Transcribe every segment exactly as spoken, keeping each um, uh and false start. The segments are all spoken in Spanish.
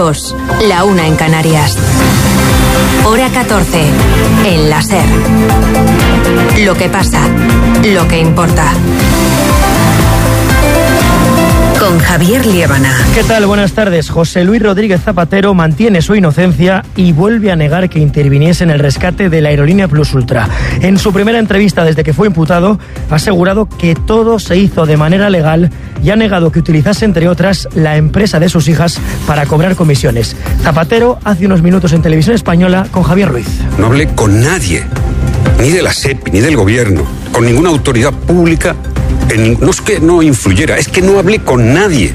dos, la una en Canarias. Hora catorce, en la SER. Lo que pasa, lo que importa. Con Javier Liébana. ¿Qué tal? Buenas tardes. José Luis Rodríguez Zapatero mantiene su inocencia y vuelve a negar que interviniese en el rescate de la aerolínea Plus Ultra. En su primera entrevista desde que fue imputado, ha asegurado que todo se hizo de manera legal y ha negado que utilizase, entre otras, la empresa de sus hijas para cobrar comisiones. Zapatero hace unos minutos en Televisión Española con Javier Ruiz. No hablé con nadie, ni de la SEPI, ni del gobierno, con ninguna autoridad pública. En, no es que no influyera, es que no hablé con nadie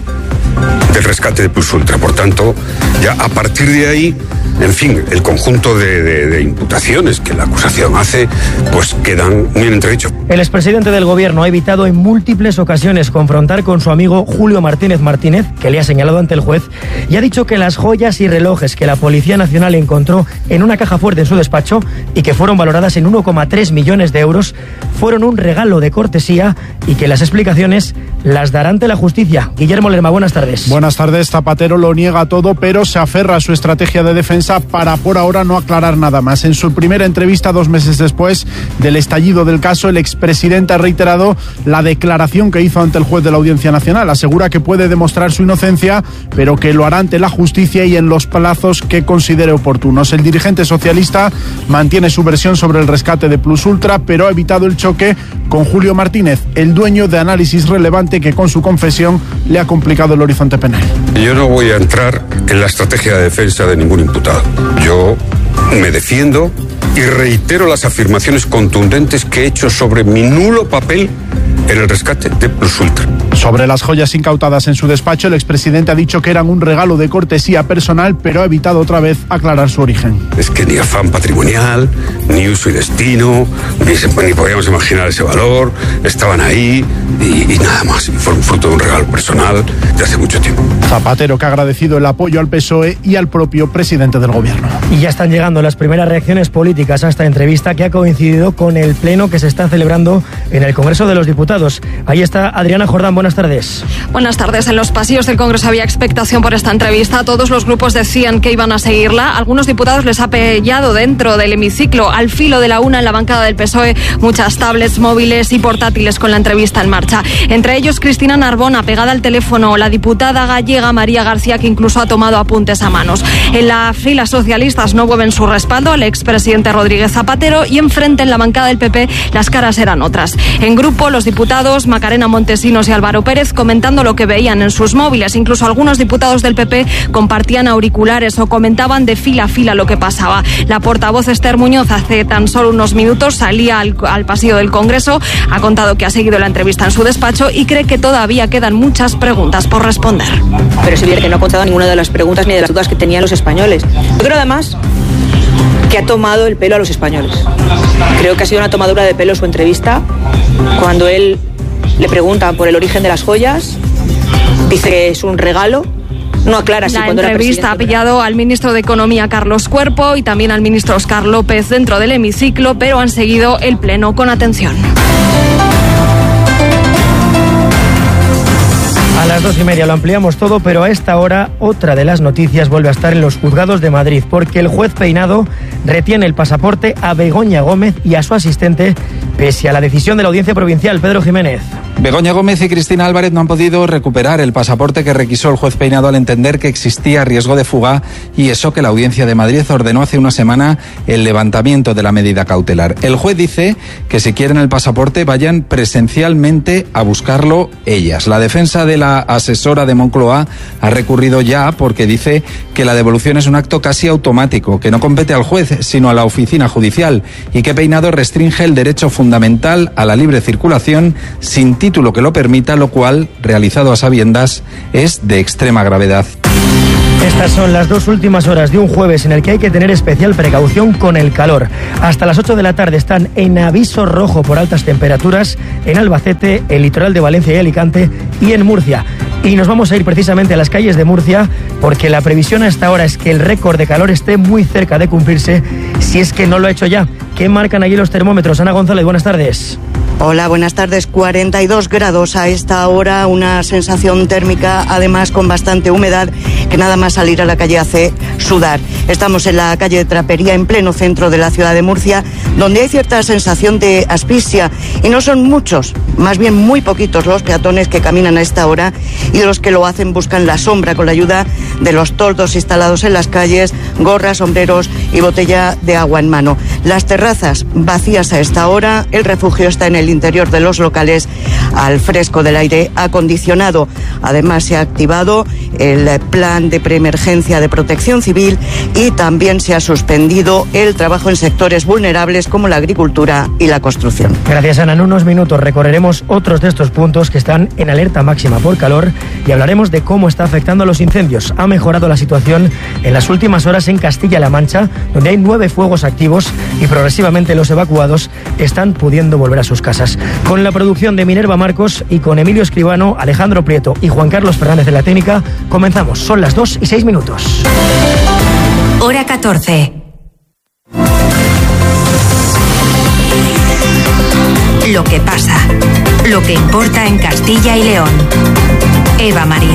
del rescate de Plus Ultra. Por tanto, ya a partir de ahí, en fin, el conjunto de, de, de imputaciones que la acusación hace, pues quedan muy en entredicho. El expresidente del gobierno ha evitado en múltiples ocasiones confrontar con su amigo Julio Martínez Martínez, que le ha señalado ante el juez, y ha dicho que las joyas y relojes que la Policía Nacional encontró en una caja fuerte en su despacho y que fueron valoradas en uno coma tres millones de euros fueron un regalo de cortesía y que las explicaciones las dará ante la justicia. Guillermo Lerma, buenas tardes. Buenas tardes. Zapatero lo niega todo, pero se aferra a su estrategia de defensa para por ahora no aclarar nada más. En su primera entrevista, dos meses después del estallido del caso, el expresidente ha reiterado la declaración que hizo ante el juez de la Audiencia Nacional. Asegura que puede demostrar su inocencia, pero que lo hará ante la justicia y en los plazos que considere oportunos. El dirigente socialista mantiene su versión sobre el rescate de Plus Ultra, pero ha evitado el choque con Julio Martínez, el dueño de Análisis Relevante, que con su confesión le ha complicado el horizonte penal. Yo no voy a entrar en la estrategia de defensa de ningún imputado. Yo me defiendo y reitero las afirmaciones contundentes que he hecho sobre mi nulo papel en el rescate de Plus Ultra. Sobre las joyas incautadas en su despacho, el expresidente ha dicho que eran un regalo de cortesía personal, pero ha evitado otra vez aclarar su origen. Es que ni afán patrimonial, ni uso y destino, ni, se, ni podíamos imaginar ese valor, estaban ahí y, y nada más. Fueron fruto de un regalo personal de hace mucho tiempo. Zapatero, que ha agradecido el apoyo al P S O E y al propio presidente del gobierno. Y ya están llegando las primeras reacciones políticas a esta entrevista, que ha coincidido con el pleno que se está celebrando en el Congreso de los Diputados. Ahí está Adriana Jordán, buenas tardes. Buenas tardes. En los pasillos del Congreso había expectación por esta entrevista. Todos los grupos decían que iban a seguirla. Algunos diputados les ha pillado dentro del hemiciclo, al filo de la una, en la bancada del P S O E, muchas tablets, móviles y portátiles con la entrevista en marcha. Entre ellos Cristina Narbona, pegada al teléfono, la diputada gallega María García, que incluso ha tomado apuntes a manos. En la fila socialistas no mueven su respaldo al expresidente Rodríguez Zapatero, y enfrente, en la bancada del P P, las caras eran otras. En grupo, los diputados Macarena Montesinos y Álvaro Pérez comentando lo que veían en sus móviles. Incluso algunos diputados del P P compartían auriculares o comentaban de fila a fila lo que pasaba. La portavoz Esther Muñoz hace tan solo unos minutos salía al, al pasillo del Congreso, ha contado que ha seguido la entrevista en su despacho y cree que todavía quedan muchas preguntas por responder. Pero es evidente que no ha contado ninguna de las preguntas ni de las dudas que tenían los españoles. Yo creo además que ha tomado el pelo a los españoles. Creo que ha sido una tomadura de pelo su entrevista, cuando él le preguntan por el origen de las joyas, dice que es un regalo, no aclara si la cuando era presidente. La entrevista ha pillado al ministro de Economía, Carlos Cuerpo, y también al ministro Óscar López dentro del hemiciclo, pero han seguido el pleno con atención. A las dos y media lo ampliamos todo, pero a esta hora otra de las noticias vuelve a estar en los juzgados de Madrid, porque el juez Peinado retiene el pasaporte a Begoña Gómez y a su asistente, pese a la decisión de la Audiencia Provincial. Pedro Jiménez. Begoña Gómez y Cristina Álvarez no han podido recuperar el pasaporte que requisó el juez Peinado al entender que existía riesgo de fuga, y eso que la Audiencia de Madrid ordenó hace una semana el levantamiento de la medida cautelar. El juez dice que si quieren el pasaporte vayan presencialmente a buscarlo ellas. La defensa de la asesora de Moncloa ha recurrido ya, porque dice que la devolución es un acto casi automático, que no compete al juez sino a la oficina judicial, y que Peinado restringe el derecho fundamental a la libre circulación sin título que lo permita, lo cual, realizado a sabiendas, es de extrema gravedad. Estas son las dos últimas horas de un jueves en el que hay que tener especial precaución con el calor. Hasta las ocho de la tarde están en aviso rojo por altas temperaturas en Albacete, el litoral de Valencia y Alicante, y en Murcia. Y nos vamos a ir precisamente a las calles de Murcia, porque la previsión a esta hora es que el récord de calor esté muy cerca de cumplirse, si es que no lo ha hecho ya. ¿Qué marcan allí los termómetros? Ana González, buenas tardes. Hola, buenas tardes. cuarenta y dos grados a esta hora, una sensación térmica además con bastante humedad que nada más salir a la calle hace sudar. Estamos en la calle de Trapería, en pleno centro de la ciudad de Murcia, donde hay cierta sensación de asfixia y no son muchos, más bien muy poquitos los peatones que caminan a esta hora, y los que lo hacen buscan la sombra con la ayuda de los toldos instalados en las calles, gorras, sombreros y botella de agua en mano. Las terrazas vacías a esta hora, el refugio está en el interior de los locales al fresco del aire acondicionado. Además se ha activado el plan de preemergencia de protección civil y también se ha suspendido el trabajo en sectores vulnerables como la agricultura y la construcción. Gracias, Ana. En unos minutos recorreremos otros de estos puntos que están en alerta máxima por calor y hablaremos de cómo está afectando a los incendios. Ha mejorado la situación en las últimas horas en Castilla-La Mancha, donde hay nueve fuegos activos y progresivamente los evacuados están pudiendo volver a sus casas. Con la producción de Minerva Marcos y con Emilio Escribano, Alejandro Prieto y Juan Carlos Fernández de la técnica, comenzamos. Son las dos y seis minutos. Hora catorce. Lo que pasa, lo que importa en Castilla y León. Eva Marín.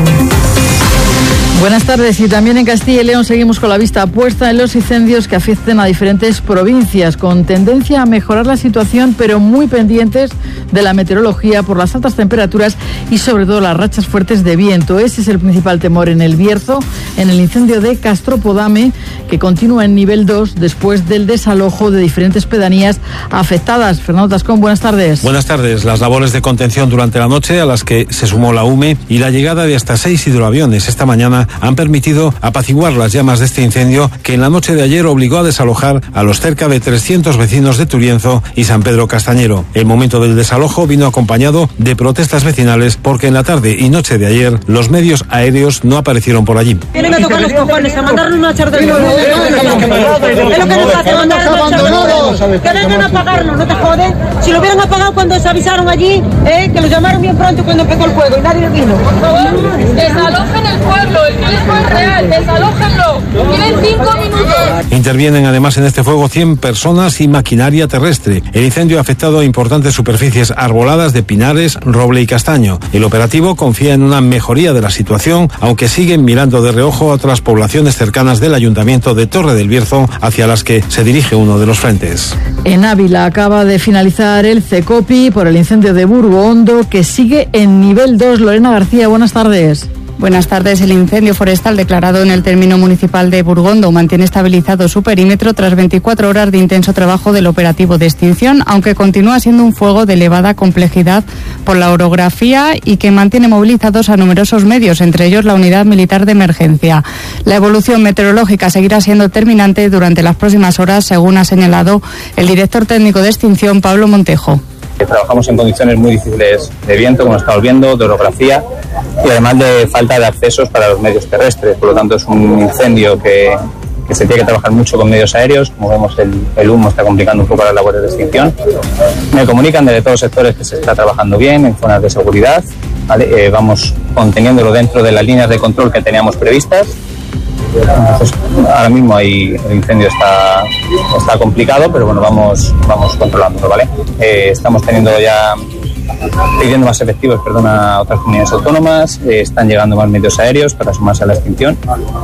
Buenas tardes. Y también en Castilla y León seguimos con la vista puesta en los incendios que afecten a diferentes provincias, con tendencia a mejorar la situación, pero muy pendientes de la meteorología por las altas temperaturas y sobre todo las rachas fuertes de viento. Ese es el principal temor en el Bierzo, en el incendio de Castropodame, que continúa en nivel dos después del desalojo de diferentes pedanías afectadas. Fernando Tascón, buenas tardes. Buenas tardes. Las labores de contención durante la noche, a las que se sumó la U M E y la llegada de hasta seis hidroaviones esta mañana, han permitido apaciguar las llamas de este incendio que en la noche de ayer obligó a desalojar a los cerca de trescientos vecinos de Turienzo y San Pedro Castañero. El momento del desalojo vino acompañado de protestas vecinales porque en la tarde y noche de ayer los medios aéreos no aparecieron por allí. Vienen a tocar los cojones, a mandarnos una charla de... Es lo que nos hace, mandarnos una charla de... Que vengan a pagarnos, no te joden. Si lo hubieran apagado cuando se avisaron allí, eh, que los llamaron bien pronto cuando empezó el fuego y nadie vino. Por favor, desalojen el pueblo, el riesgo es real, desalójenlo. Tienen cinco minutos. Intervienen además en este fuego cien personas y maquinaria terrestre. El incendio ha afectado a importantes superficies arboladas de pinares, roble y castaño. El operativo confía en una mejoría de la situación, aunque siguen mirando de reojo a otras poblaciones cercanas del ayuntamiento de Torre del Bierzo, hacia las que se dirige uno de los frentes. En Ávila acaba de finalizar el CECOPI por el incendio de Burgo Hondo, que sigue en nivel dos. Lorena García, buenas tardes. Buenas tardes. El incendio forestal declarado en el término municipal de Burgondo mantiene estabilizado su perímetro tras veinticuatro horas de intenso trabajo del operativo de extinción, aunque continúa siendo un fuego de elevada complejidad por la orografía y que mantiene movilizados a numerosos medios, entre ellos la unidad militar de emergencia. La evolución meteorológica seguirá siendo terminante durante las próximas horas, según ha señalado el director técnico de extinción, Pablo Montejo. Trabajamos en condiciones muy difíciles de viento, como estamos viendo, de orografía y además de falta de accesos para los medios terrestres. Por lo tanto, es un incendio que, que se tiene que trabajar mucho con medios aéreos. Como vemos, el, el humo está complicando un poco las labores de extinción. Me comunican desde todos los sectores que se está trabajando bien en zonas de seguridad. ¿Vale? Eh, vamos conteniéndolo dentro de las líneas de control que teníamos previstas. Entonces, ahora mismo ahí el incendio está, está complicado, pero bueno, vamos, vamos controlándolo, ¿vale? Eh, estamos teniendo ya, pidiendo más efectivos, perdón, a otras comunidades autónomas, eh, están llegando más medios aéreos para sumarse a la extinción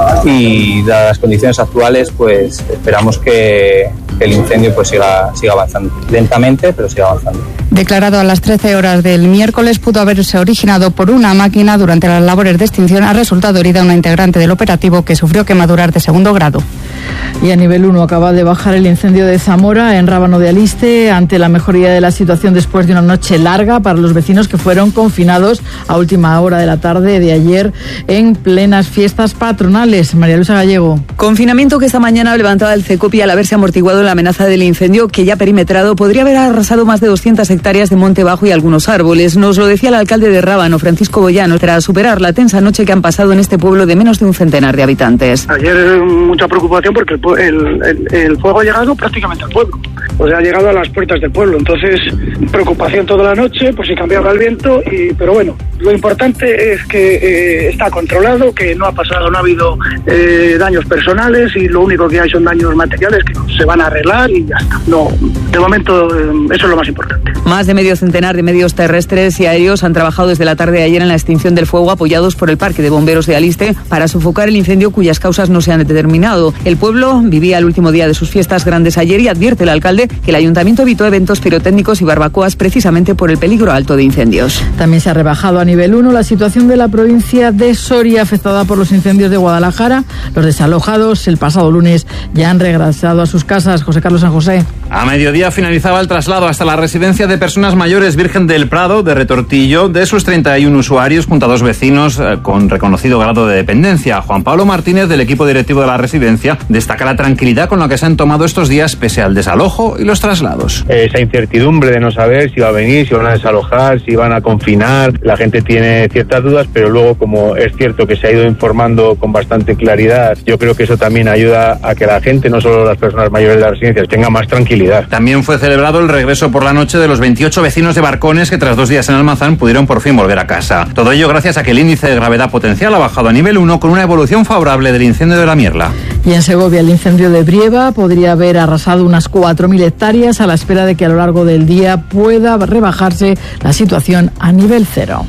y dadas las condiciones actuales, pues esperamos que el incendio pues siga, siga avanzando, lentamente, pero siga avanzando. Declarado a las trece horas del miércoles, pudo haberse originado por una máquina. Durante las labores de extinción ha resultado herida una integrante del operativo que sufrió quemaduras de segundo grado. Y a nivel uno acaba de bajar el incendio de Zamora, en Rábano de Aliste, ante la mejoría de la situación después de una noche larga para los vecinos que fueron confinados a última hora de la tarde de ayer en plenas fiestas patronales. María Luisa Gallego. Confinamiento que esta mañana levantaba el CECOPI al haberse amortiguado la amenaza del incendio, que ya perimetrado podría haber arrasado más de doscientas hectáreas de monte bajo y algunos árboles. Nos lo decía el alcalde de Rábano, Francisco Boyano, tras superar la tensa noche que han pasado en este pueblo de menos de un centenar de habitantes. Ayer mucha preocupación preocupación porque el, el, el, el fuego ha llegado prácticamente al pueblo, o sea, ha llegado a las puertas del pueblo, entonces preocupación toda la noche por si cambiaba el viento, y, pero bueno, lo importante es que eh, está controlado, que no ha pasado, no ha habido eh, daños personales, y lo único que hay son daños materiales que se van a arreglar y ya está. No, de momento eh, eso es lo más importante. Más de medio centenar de medios terrestres y aéreos han trabajado desde la tarde de ayer en la extinción del fuego, apoyados por el Parque de Bomberos de Aliste, para sofocar el incendio cuyas causas no se han determinado. El pueblo vivía el último día de sus fiestas grandes ayer y advierte el alcalde que el ayuntamiento evitó eventos pirotécnicos y barbacoas precisamente por el peligro alto de incendios. También se ha rebajado a nivel uno la situación de la provincia de Soria, afectada por los incendios de Guadalajara. Los desalojados el pasado lunes ya han regresado a sus casas. José Carlos San José. A mediodía finalizaba el traslado hasta la residencia de personas mayores Virgen del Prado de Retortillo de sus treinta y uno usuarios junto a dos vecinos eh, con reconocido grado de dependencia. Juan Pablo Martínez, del equipo directivo de la residencia, destaca la tranquilidad con la que se han tomado estos días pese al desalojo y los traslados. Esa incertidumbre de no saber si va a venir, si van a desalojar, si van a confinar, la gente tiene ciertas dudas, pero luego, como es cierto que se ha ido informando con bastante claridad, yo creo que eso también ayuda a que la gente, no solo las personas mayores de las residencias, tenga más tranquilidad. También fue celebrado el regreso por la noche de los veintiocho vecinos de Barcones que tras dos días en Almazán pudieron por fin volver a casa. Todo ello gracias a que el índice de gravedad potencial ha bajado a nivel uno con una evolución favorable del incendio de la Mierla. Y en Segovia el incendio de Brieva podría haber arrasado unas cuatro mil hectáreas a la espera de que a lo largo del día pueda rebajarse la situación a nivel cero.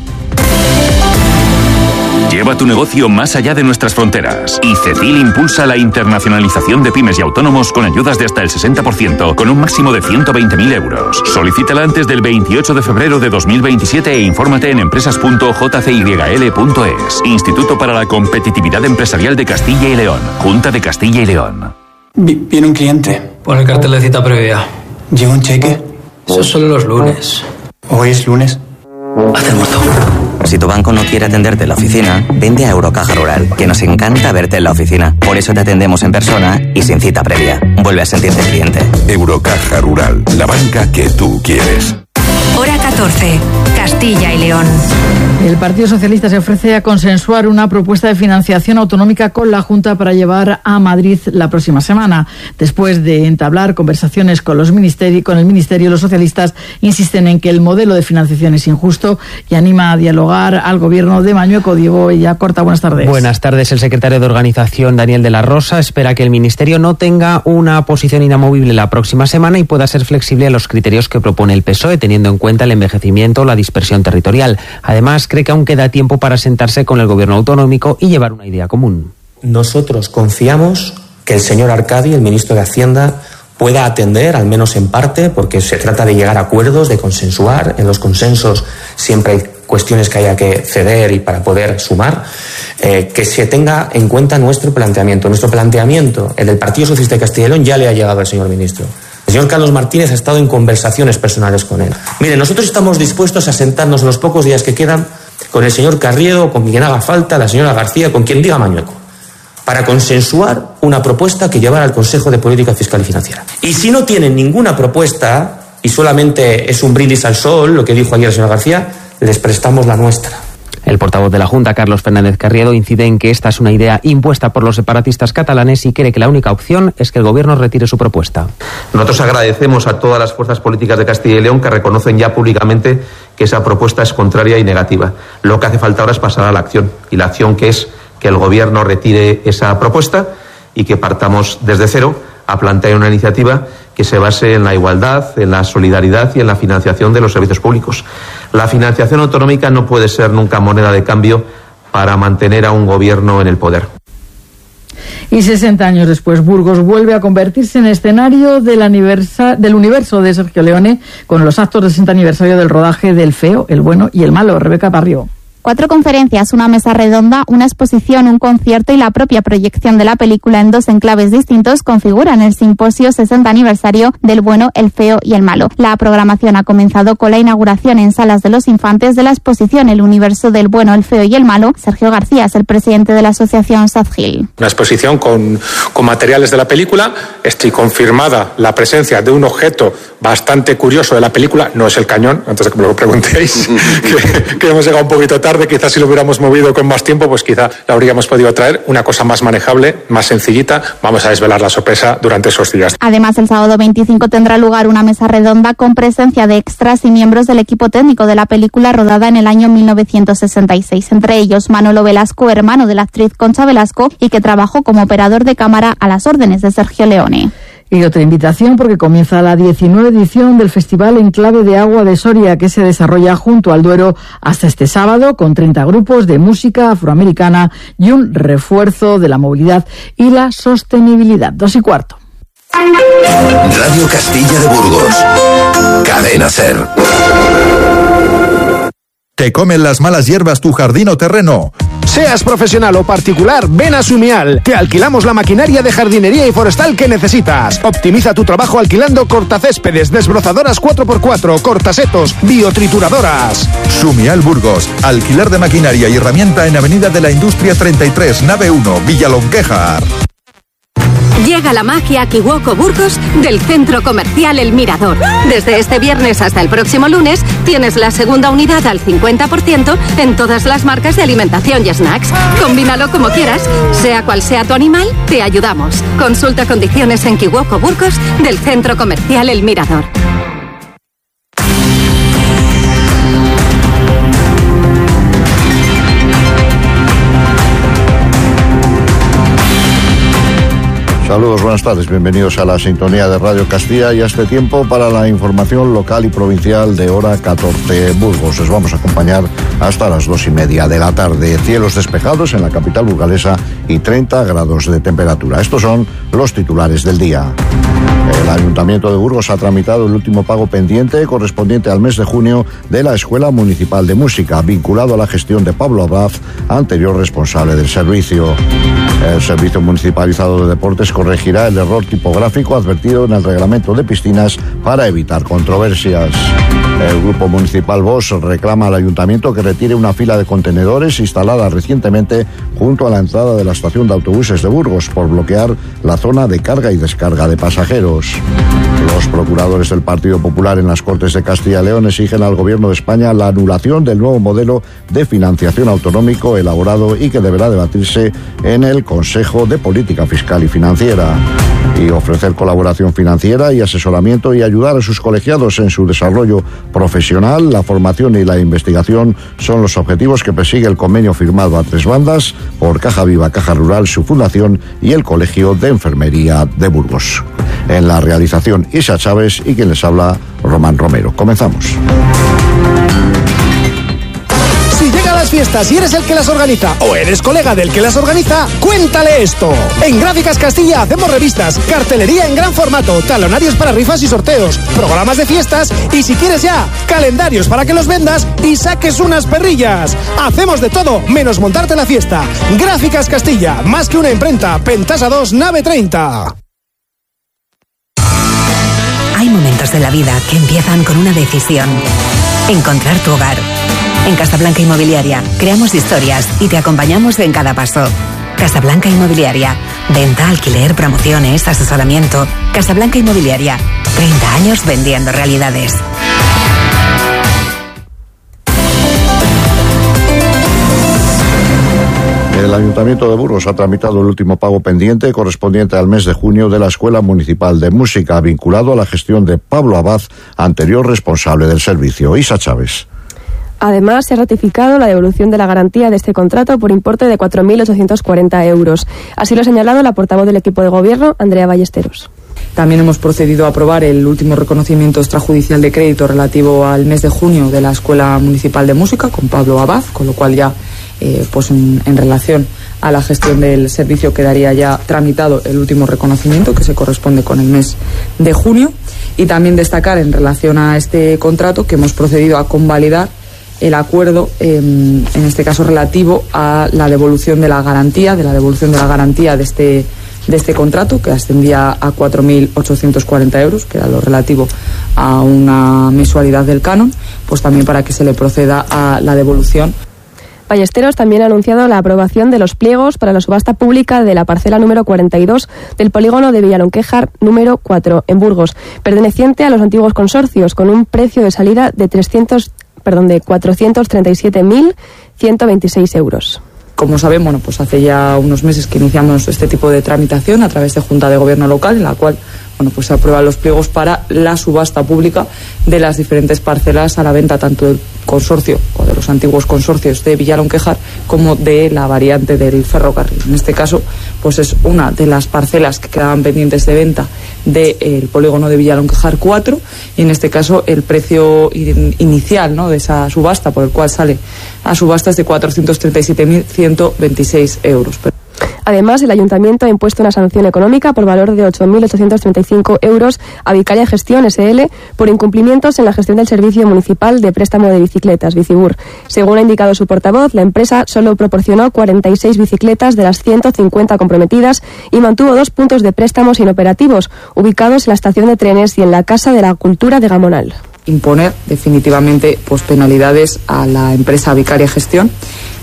Lleva tu negocio más allá de nuestras fronteras. Y CETIL impulsa la internacionalización de pymes y autónomos con ayudas de hasta el sesenta por ciento, con un máximo de ciento veinte mil euros. Solicítala antes del veintiocho de febrero de dos mil veintisiete e infórmate en empresas punto j c y l punto es. Instituto para la Competitividad Empresarial de Castilla y León. Junta de Castilla y León. Viene un cliente. Pon el cartel de cita previa. ¿Llega un cheque? Eso solo los lunes. ¿Hoy es lunes? Haz el muerto. Si tu banco no quiere atenderte en la oficina, vende a Eurocaja Rural, que nos encanta verte en la oficina. Por eso te atendemos en persona y sin cita previa. Vuelve a sentirte cliente. Eurocaja Rural, la banca que tú quieres. Hora catorce, Castilla y León. El Partido Socialista se ofrece a consensuar una propuesta de financiación autonómica con la Junta para llevar a Madrid la próxima semana. Después de entablar conversaciones con los ministerios, con el Ministerio, los socialistas insisten en que el modelo de financiación es injusto y anima a dialogar al gobierno de Mañueco. Diego Yacorta, buenas tardes. Buenas tardes. El secretario de Organización, Daniel de la Rosa, espera que el Ministerio no tenga una posición inamovible la próxima semana y pueda ser flexible a los criterios que propone el P S O E, teniendo en cuenta el envejecimiento o la dispersión territorial. Además, cree que aún queda tiempo para sentarse con el gobierno autonómico y llevar una idea común. Nosotros confiamos que el señor Arcadi, el ministro de Hacienda, pueda atender, al menos en parte, porque se trata de llegar a acuerdos, de consensuar. En los consensos siempre hay cuestiones que haya que ceder y para poder sumar, eh, que se tenga en cuenta nuestro planteamiento. Nuestro planteamiento, el del Partido Socialista de Castilla y León, ya le ha llegado al señor ministro. El señor Carlos Martínez ha estado en conversaciones personales con él. Mire, nosotros estamos dispuestos a sentarnos en los pocos días que quedan con el señor Carriedo, con quien haga falta, la señora García, con quien diga Mañueco, para consensuar una propuesta que llevar al Consejo de Política Fiscal y Financiera. Y si no tienen ninguna propuesta y solamente es un brindis al sol, lo que dijo ayer la señora García, les prestamos la nuestra. El portavoz de la Junta, Carlos Fernández Carriedo, incide en que esta es una idea impuesta por los separatistas catalanes y cree que la única opción es que el gobierno retire su propuesta. Nosotros agradecemos a todas las fuerzas políticas de Castilla y León que reconocen ya públicamente que esa propuesta es contraria y negativa. Lo que hace falta ahora es pasar a la acción, y la acción que es que el gobierno retire esa propuesta y que partamos desde cero a plantear una iniciativa que se base en la igualdad, en la solidaridad y en la financiación de los servicios públicos. La financiación autonómica no puede ser nunca moneda de cambio para mantener a un gobierno en el poder. Y sesenta años después, Burgos vuelve a convertirse en escenario del, aniversa- del universo de Sergio Leone con los actos del sesenta aniversario del rodaje del Feo, el Bueno y el Malo. Rebeca Parrio. Cuatro conferencias, una mesa redonda, una exposición, un concierto y la propia proyección de la película en dos enclaves distintos configuran el simposio sesenta aniversario del Bueno, el Feo y el Malo. La programación ha comenzado con la inauguración en Salas de los Infantes de la exposición El universo del Bueno, el Feo y el Malo. Sergio García es el presidente de la asociación Sazgil. Una exposición con, con materiales de la película. Estoy confirmada la presencia de un objeto bastante curioso de la película. No es el cañón, antes de que me lo preguntéis, que, que hemos llegado un poquito tarde. tarde, quizás si lo hubiéramos movido con más tiempo, pues quizá la habríamos podido traer una cosa más manejable, más sencillita. Vamos a desvelar la sorpresa durante esos días. Además, el sábado veinticinco tendrá lugar una mesa redonda con presencia de extras y miembros del equipo técnico de la película rodada en el año mil novecientos sesenta y seis. Entre ellos, Manolo Velasco, hermano de la actriz Concha Velasco, y que trabajó como operador de cámara a las órdenes de Sergio Leone. Y otra invitación porque comienza la diecinueva edición del Festival Enclave de Agua de Soria, que se desarrolla junto al Duero hasta este sábado, con treinta grupos de música afroamericana y un refuerzo de la movilidad y la sostenibilidad. Dos y cuarto. Radio Castilla de Burgos. Cadena SER. ¿Te comen las malas hierbas tu jardín o terreno? Seas profesional o particular, ven a Sumial. Te alquilamos la maquinaria de jardinería y forestal que necesitas. Optimiza tu trabajo alquilando cortacéspedes, desbrozadoras cuatro por cuatro, cortasetos, biotrituradoras. Sumial Burgos. Alquiler de maquinaria y herramienta en Avenida de la Industria treinta y tres, nave uno, Villalonquejar. Llega la magia a Kiwoko Burgos del Centro Comercial El Mirador. Desde este viernes hasta el próximo lunes tienes la segunda unidad al cincuenta por ciento en todas las marcas de alimentación y snacks. Combínalo como quieras, sea cual sea tu animal, te ayudamos. Consulta condiciones en Kiwoko Burgos del Centro Comercial El Mirador. Saludos, buenas tardes, bienvenidos a la sintonía de Radio Castilla y a este tiempo para la información local y provincial de hora catorce Burgos. Les vamos a acompañar hasta las dos y media de la tarde. Cielos despejados en la capital burgalesa y treinta grados de temperatura. Estos son los titulares del día. El Ayuntamiento de Burgos ha tramitado el último pago pendiente correspondiente al mes de junio de la Escuela Municipal de Música, vinculado a la gestión de Pablo Abad, anterior responsable del servicio. El Servicio Municipalizado de Deportes corregirá el error tipográfico advertido en el reglamento de piscinas para evitar controversias. El Grupo Municipal Bosch reclama al Ayuntamiento que retire una fila de contenedores instalada recientemente junto a la entrada de la estación de autobuses de Burgos por bloquear la zona de carga y descarga de pasajeros. Los procuradores del Partido Popular en las Cortes de Castilla y León exigen al Gobierno de España la anulación del nuevo modelo de financiación autonómico elaborado y que deberá debatirse en el Consejo de Política Fiscal y Financiera. Y ofrecer colaboración financiera y asesoramiento y ayudar a sus colegiados en su desarrollo profesional, la formación y la investigación son los objetivos que persigue el convenio firmado a tres bandas por Caja Viva, Caja Rural, su fundación y el Colegio de Enfermería de Burgos. En la realización, Isa Chávez y quien les habla, Román Romero. Comenzamos. Si llega a las fiestas y eres el que las organiza o eres colega del que las organiza, cuéntale esto. En Gráficas Castilla hacemos revistas, cartelería en gran formato, talonarios para rifas y sorteos, programas de fiestas y, si quieres ya, calendarios para que los vendas y saques unas perrillas. Hacemos de todo menos montarte la fiesta. Gráficas Castilla, más que una imprenta, Pentasa dos, nave treinta. Hay momentos de la vida que empiezan con una decisión: encontrar tu hogar. En Casablanca Inmobiliaria creamos historias y te acompañamos en cada paso. Casablanca Inmobiliaria. Venta, alquiler, promociones, asesoramiento. Casablanca Inmobiliaria. treinta años vendiendo realidades. El Ayuntamiento de Burgos ha tramitado el último pago pendiente correspondiente al mes de junio de la Escuela Municipal de Música, vinculado a la gestión de Pablo Abad, anterior responsable del servicio. Isa Chávez. Además, se ha ratificado la devolución de la garantía de este contrato por importe de cuatro mil ochocientos cuarenta euros. Así lo ha señalado la portavoz del equipo de gobierno, Andrea Ballesteros. También hemos procedido a aprobar el último reconocimiento extrajudicial de crédito relativo al mes de junio de la Escuela Municipal de Música con Pablo Abad, con lo cual ya, eh, pues en, en relación a la gestión del servicio quedaría ya tramitado el último reconocimiento que se corresponde con el mes de junio. Y también destacar en relación a este contrato que hemos procedido a convalidar el acuerdo, eh, en este caso relativo a la devolución de la garantía, de la devolución de la garantía de este, de este contrato, que ascendía a cuatro mil ochocientos cuarenta euros, que era lo relativo a una mensualidad del canon, pues también para que se le proceda a la devolución. Ballesteros también ha anunciado la aprobación de los pliegos para la subasta pública de la parcela número cuarenta y dos del polígono de Villalonquejar número cuatro en Burgos, perteneciente a los antiguos consorcios, con un precio de salida de trescientos perdón, de cuatrocientos treinta y siete mil ciento veintiséis euros. Como saben, bueno, pues hace ya unos meses que iniciamos este tipo de tramitación a través de Junta de Gobierno Local, en la cual bueno, pues se aprueban los pliegos para la subasta pública de las diferentes parcelas a la venta, tanto del consorcio o de los antiguos consorcios de Villalonquejar como de la variante del ferrocarril. En este caso, pues es una de las parcelas que quedaban pendientes de venta del polígono de Villalonquejar cuatro, y en este caso el precio in- inicial, ¿no?, de esa subasta, por el cual sale a subasta, es de cuatrocientos treinta y siete mil ciento veintiséis euros. Además, el Ayuntamiento ha impuesto una sanción económica por valor de ocho mil ochocientos treinta y cinco euros a Vicaria Gestión S L por incumplimientos en la gestión del Servicio Municipal de Préstamo de Bicicletas, Bicibur. Según ha indicado su portavoz, la empresa solo proporcionó cuarenta y seis bicicletas de las ciento cincuenta comprometidas y mantuvo dos puntos de préstamos inoperativos, ubicados en la estación de trenes y en la Casa de la Cultura de Gamonal. Imponer definitivamente pues, penalidades a la empresa Vicaria Gestión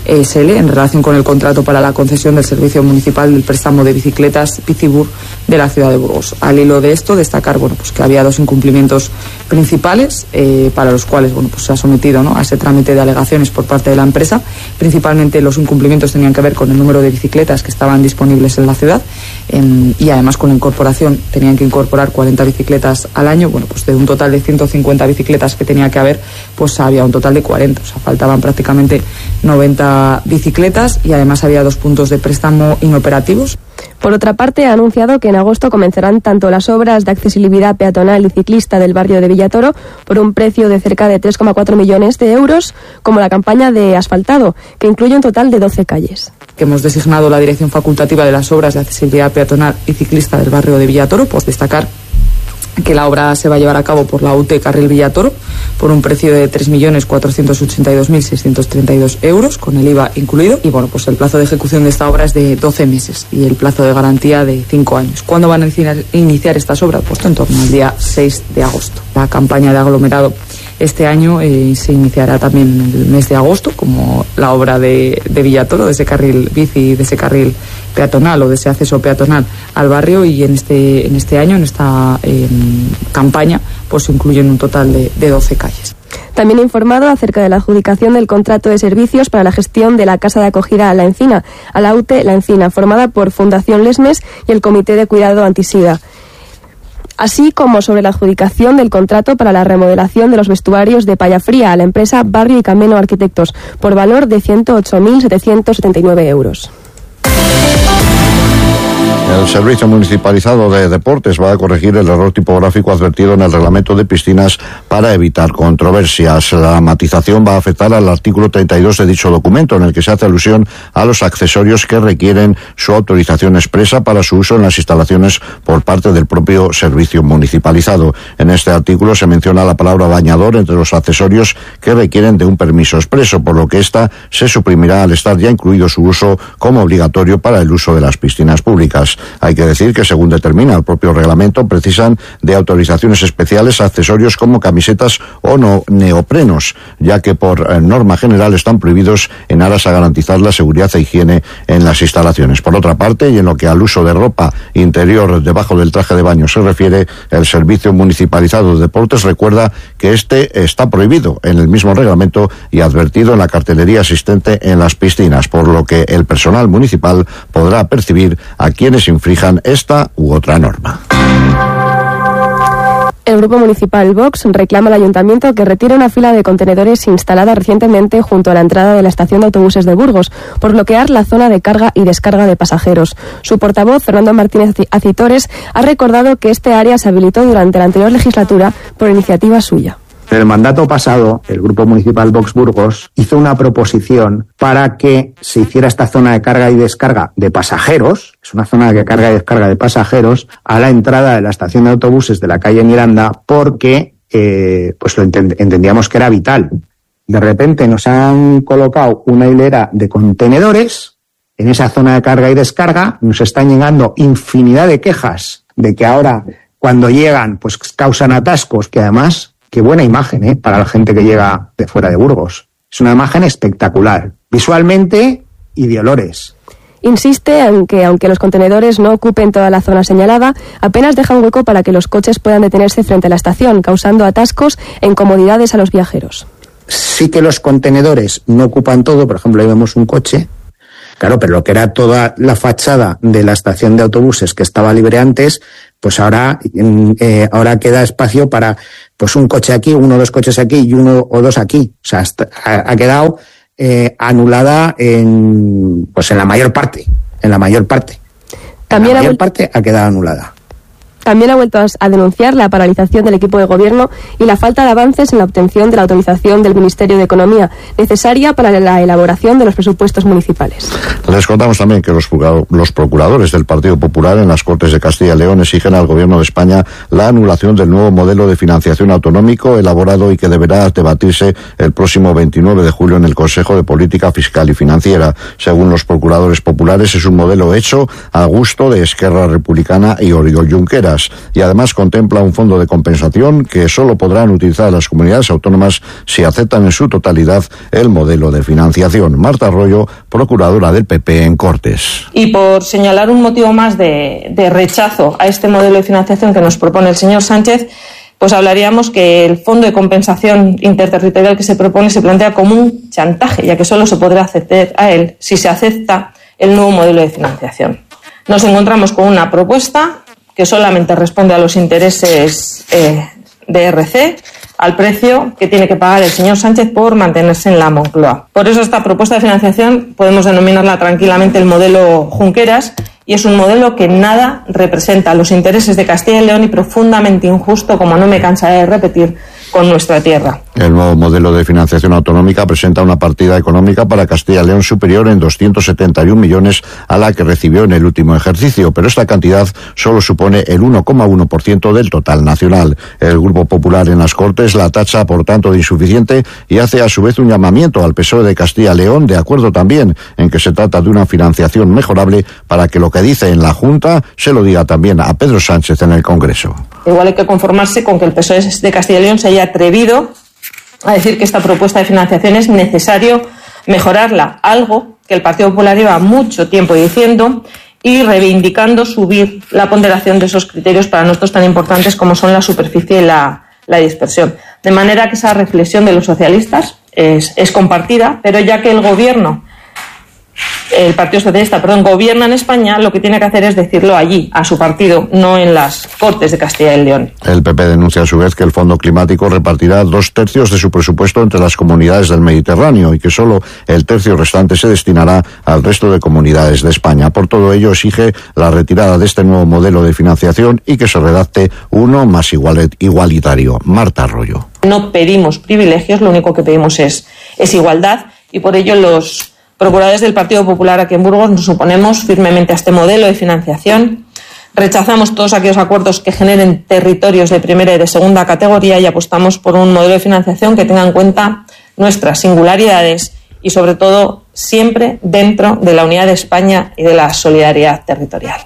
S L en relación con el contrato para la concesión del Servicio Municipal del Préstamo de Bicicletas Bicibur de la ciudad de Burgos. Al hilo de esto, destacar bueno, pues que había dos incumplimientos principales eh, para los cuales bueno, pues se ha sometido, ¿no?, a ese trámite de alegaciones por parte de la empresa. Principalmente los incumplimientos tenían que ver con el número de bicicletas que estaban disponibles en la ciudad eh, y además con la incorporación, tenían que incorporar cuarenta bicicletas al año. Bueno, pues de un total de ciento cincuenta bicicletas que tenía que haber, pues había un total de cuarenta, o sea, faltaban prácticamente noventa bicicletas y además había dos puntos de préstamo inoperativos. Por otra parte, ha anunciado que en agosto comenzarán tanto las obras de accesibilidad peatonal y ciclista del barrio de Villatoro por un precio de cerca de tres coma cuatro millones de euros, como la campaña de asfaltado, que incluye un total de doce calles. Que hemos designado la dirección facultativa de las obras de accesibilidad peatonal y ciclista del barrio de Villatoro, pues destacar que la obra se va a llevar a cabo por la U T E Carril Villatoro por un precio de tres millones cuatrocientos ochenta y dos mil seiscientos treinta y dos euros, con el I V A incluido. Y bueno, pues el plazo de ejecución de esta obra es de doce meses y el plazo de garantía de cinco años. ¿Cuándo van a iniciar estas obras? Pues en torno al día seis de agosto. La campaña de aglomerado este año eh, se iniciará también en el mes de agosto, como la obra de, de Villatoro, de ese carril bici, de ese carril peatonal o de ese acceso peatonal al barrio, y en este, en este año, en esta eh, campaña, pues se incluyen un total de, de doce calles. También ha informado acerca de la adjudicación del contrato de servicios para la gestión de la Casa de Acogida La Encina, a la U T E La Encina, formada por Fundación Lesmes y el Comité de Cuidado Antisida, así como sobre la adjudicación del contrato para la remodelación de los vestuarios de Payafría a la empresa Barrio y Camino Arquitectos, por valor de ciento ocho mil setecientos setenta y nueve euros. El Servicio Municipalizado de Deportes va a corregir el error tipográfico advertido en el reglamento de piscinas para evitar controversias. La matización va a afectar al artículo treinta y dos de dicho documento, en el que se hace alusión a los accesorios que requieren su autorización expresa para su uso en las instalaciones por parte del propio Servicio Municipalizado. En este artículo se menciona la palabra bañador entre los accesorios que requieren de un permiso expreso, por lo que ésta se suprimirá al estar ya incluido su uso como obligatorio para el uso de las piscinas públicas. Hay que decir que, según determina el propio reglamento, precisan de autorizaciones especiales a accesorios como camisetas o no neoprenos, ya que por eh, norma general están prohibidos en aras a garantizar la seguridad e higiene en las instalaciones. Por otra parte, y en lo que al uso de ropa interior debajo del traje de baño se refiere, el Servicio Municipalizado de Deportes recuerda que este está prohibido en el mismo reglamento y advertido en la cartelería existente en las piscinas, por lo que el personal municipal podrá percibir a quienes infrijan esta u otra norma. El Grupo Municipal Vox reclama al Ayuntamiento que retire una fila de contenedores instalada recientemente junto a la entrada de la estación de autobuses de Burgos, por bloquear la zona de carga y descarga de pasajeros. Su portavoz, Fernando Martínez Acitores, ha recordado que este área se habilitó durante la anterior legislatura por iniciativa suya. En el mandato pasado, el Grupo Municipal Vox Burgos hizo una proposición para que se hiciera esta zona de carga y descarga de pasajeros, es una zona de carga y descarga de pasajeros, a la entrada de la estación de autobuses de la calle Miranda, porque eh, pues lo entend- entendíamos que era vital. De repente nos han colocado una hilera de contenedores en esa zona de carga y descarga, nos están llegando infinidad de quejas de que ahora, cuando llegan, pues causan atascos, que además... Qué buena imagen, ¿eh? Para la gente que llega de fuera de Burgos. Es una imagen espectacular, visualmente y de olores. Insiste en que, aunque los contenedores no ocupen toda la zona señalada, apenas dejan hueco para que los coches puedan detenerse frente a la estación, causando atascos e incomodidades a los viajeros. sí que los contenedores no ocupan todo, por ejemplo, ahí vemos un coche, claro, pero lo que era toda la fachada de la estación de autobuses que estaba libre antes, pues ahora, eh, ahora queda espacio para pues un coche aquí, uno o dos coches aquí y uno o dos aquí. O sea, ha, ha quedado eh, anulada en pues en la mayor parte, en la mayor parte. También la mayor ha parte ha quedado anulada. También ha vuelto a denunciar la paralización del equipo de gobierno y la falta de avances en la obtención de la autorización del Ministerio de Economía necesaria para la elaboración de los presupuestos municipales. Les contamos también que los, los procuradores del Partido Popular en las Cortes de Castilla y León exigen al Gobierno de España la anulación del nuevo modelo de financiación autonómico elaborado y que deberá debatirse el próximo veintinueve de julio en el Consejo de Política Fiscal y Financiera. Según los procuradores populares, es un modelo hecho a gusto de Esquerra Republicana y Oriol Junqueras. Y además contempla un fondo de compensación que solo podrán utilizar las comunidades autónomas si aceptan en su totalidad el modelo de financiación. Marta Arroyo, procuradora del P P en Cortes. Y por señalar un motivo más de, de rechazo a este modelo de financiación que nos propone el señor Sánchez, pues hablaríamos que el fondo de compensación interterritorial que se propone se plantea como un chantaje, ya que solo se podrá acceder a él si se acepta el nuevo modelo de financiación. Nos encontramos con una propuesta que solamente responde a los intereses eh, de R C, al precio que tiene que pagar el señor Sánchez por mantenerse en la Moncloa. Por eso esta propuesta de financiación podemos denominarla tranquilamente el modelo Junqueras, y es un modelo que nada representa los intereses de Castilla y León y profundamente injusto, como no me cansaré de repetir, con nuestra tierra. El nuevo modelo de financiación autonómica presenta una partida económica para Castilla y León superior en doscientos setenta y un millones a la que recibió en el último ejercicio, pero esta cantidad solo supone el uno coma uno por ciento del total nacional. El Grupo Popular en las Cortes la tacha por tanto de insuficiente y hace a su vez un llamamiento al P S O E de Castilla y León, de acuerdo también en que se trata de una financiación mejorable, para que lo que dice en la Junta se lo diga también a Pedro Sánchez en el Congreso. Igual hay que conformarse con que el P S O E de Castilla y León se haya atrevido a decir que esta propuesta de financiación es necesario mejorarla, algo que el Partido Popular lleva mucho tiempo diciendo y reivindicando subir la ponderación de esos criterios para nosotros tan importantes como son la superficie y la, la dispersión. De manera que esa reflexión de los socialistas es, es compartida, pero ya que el Gobierno el Partido Socialista, perdón, gobierna en España, lo que tiene que hacer es decirlo allí, a su partido, no en las Cortes de Castilla y León. El P P denuncia a su vez que el Fondo Climático repartirá dos tercios de su presupuesto entre las comunidades del Mediterráneo y que solo el tercio restante se destinará al resto de comunidades de España. Por todo ello, exige la retirada de este nuevo modelo de financiación y que se redacte uno más igualitario. Marta Arroyo. No pedimos privilegios, lo único que pedimos es, es igualdad, y por ello los procuradores del Partido Popular aquí en Burgos nos oponemos firmemente a este modelo de financiación. Rechazamos todos aquellos acuerdos que generen territorios de primera y de segunda categoría y apostamos por un modelo de financiación que tenga en cuenta nuestras singularidades y, sobre todo, siempre dentro de la unidad de España y de la solidaridad territorial.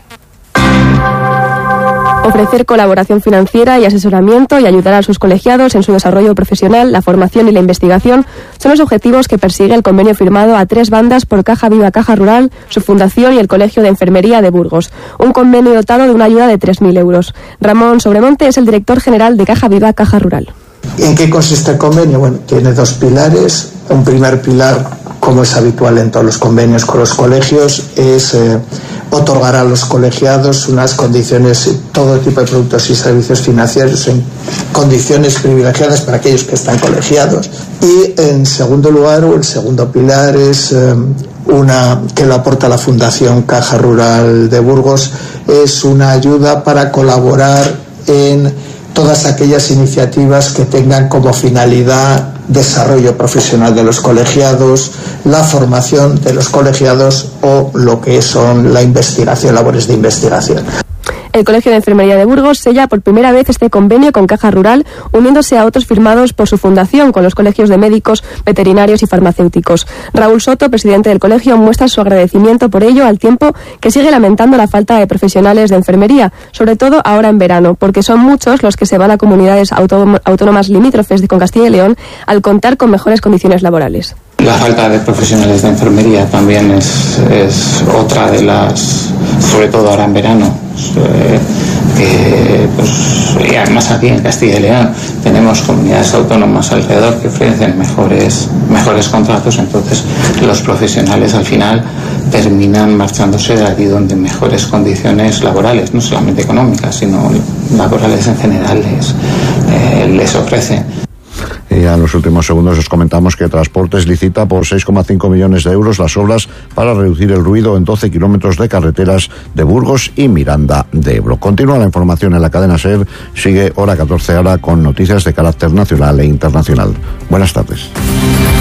Ofrecer colaboración financiera y asesoramiento y ayudar a sus colegiados en su desarrollo profesional, la formación y la investigación son los objetivos que persigue el convenio firmado a tres bandas por Caja Viva Caja Rural, su fundación y el Colegio de Enfermería de Burgos. Un convenio dotado de una ayuda de tres mil euros. Ramón Sobremonte es el director general de Caja Viva Caja Rural. ¿En qué consiste el convenio? Bueno, tiene dos pilares. Un primer pilar, como es habitual en todos los convenios con los colegios, es eh, otorgar a los colegiados unas condiciones, todo tipo de productos y servicios financieros en condiciones privilegiadas para aquellos que están colegiados. Y en segundo lugar, o el segundo pilar, es eh, una que lo aporta la Fundación Caja Rural de Burgos, es una ayuda para colaborar en todas aquellas iniciativas que tengan como finalidad desarrollo profesional de los colegiados, la formación de los colegiados o lo que son la investigación, labores de investigación. El Colegio de Enfermería de Burgos sella por primera vez este convenio con Caja Rural, uniéndose a otros firmados por su fundación con los colegios de médicos, veterinarios y farmacéuticos. Raúl Soto, presidente del colegio, muestra su agradecimiento por ello, al tiempo que sigue lamentando la falta de profesionales de enfermería, sobre todo ahora en verano, porque son muchos los que se van a comunidades autónomas limítrofes con Castilla y León al contar con mejores condiciones laborales. La falta de profesionales de enfermería también es, es otra de las, sobre todo ahora en verano. Eh, que pues, y además aquí en Castilla y León tenemos comunidades autónomas alrededor que ofrecen mejores, mejores contratos, entonces los profesionales al final terminan marchándose de allí donde mejores condiciones laborales, no solamente económicas, sino laborales en general les, eh, les ofrecen. Y en los últimos segundos os comentamos que Transportes licita por seis coma cinco millones de euros las obras para reducir el ruido en doce kilómetros de carreteras de Burgos y Miranda de Ebro. Continúa la información en la cadena SER. Sigue hora catorce ahora con noticias de carácter nacional e internacional. Buenas tardes.